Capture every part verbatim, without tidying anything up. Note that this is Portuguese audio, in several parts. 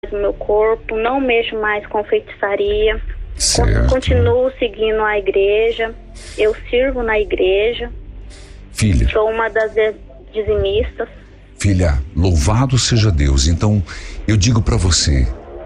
mais no meu corpo, não mexo mais com feitiçaria, certo. Continuo seguindo a igreja, eu sirvo na igreja, filha, sou uma das dizimistas. Filha, louvado seja Deus. Então, eu digo para você,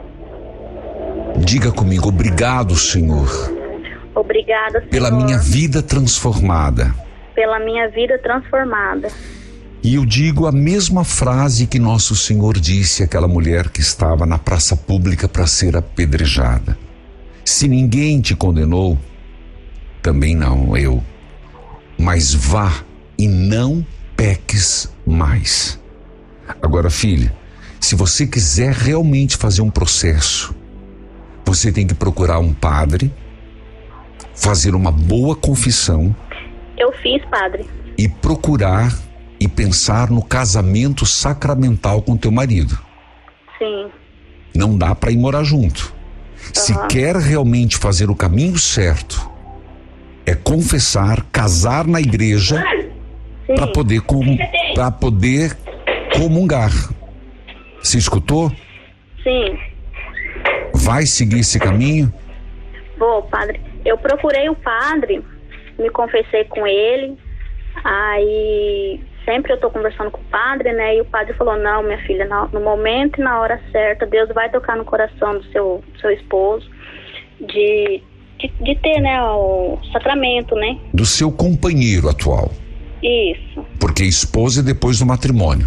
diga comigo, obrigado, Senhor. Obrigada, Senhor. Pela minha vida transformada. Pela minha vida transformada. E eu digo a mesma frase que nosso Senhor disse àquela mulher que estava na praça pública para ser apedrejada. Se ninguém te condenou, também não eu. Mas vá e não peques mais. Agora, filha, se você quiser realmente fazer um processo, você tem que procurar um padre, fazer uma boa confissão. Eu fiz, padre. E procurar e pensar no casamento sacramental com teu marido. Sim. Não dá para ir morar junto. Uhum. Se quer realmente fazer o caminho certo, é confessar, casar na igreja para poder com, para poder comungar. Você escutou? Sim. Vai seguir esse caminho? Vou, padre. Eu procurei o padre, me confessei com ele, aí sempre eu tô conversando com o padre, né, e o padre falou, não, minha filha, no momento e na hora certa, Deus vai tocar no coração do seu, seu esposo, de, de, de ter, né, o sacramento, né. Do seu companheiro atual. Isso. Porque esposa é depois do matrimônio.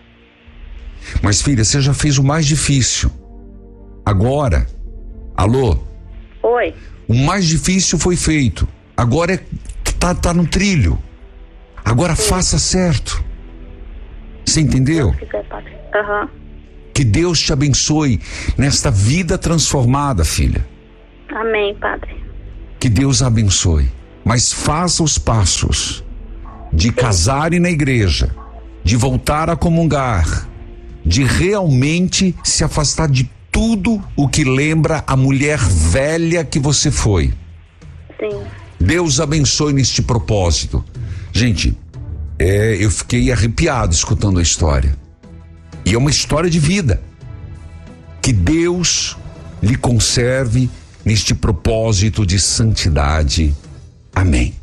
Mas, filha, você já fez o mais difícil. Agora, alô? Oi. O mais difícil foi feito. Agora é, tá, tá no trilho. Agora sim, faça certo. Você entendeu? Se quiser, padre. Uhum. Que Deus te abençoe nesta vida transformada, filha. Amém, padre. Que Deus a abençoe. Mas faça os passos de casar e na igreja, de voltar a comungar, de realmente se afastar de tudo o que lembra a mulher velha que você foi. Sim. Deus abençoe neste propósito. Gente, é, eu fiquei arrepiado escutando a história. E é uma história de vida. Que Deus lhe conserve neste propósito de santidade. Amém.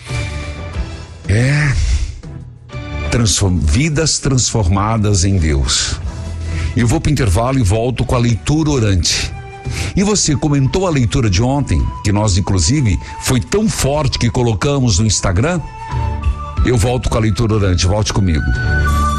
É. Transform, vidas transformadas em Deus. Eu vou para o intervalo e volto com a leitura orante. E você comentou a leitura de ontem, que nós inclusive foi tão forte que colocamos no Instagram? Eu volto com a leitura orante, volte comigo.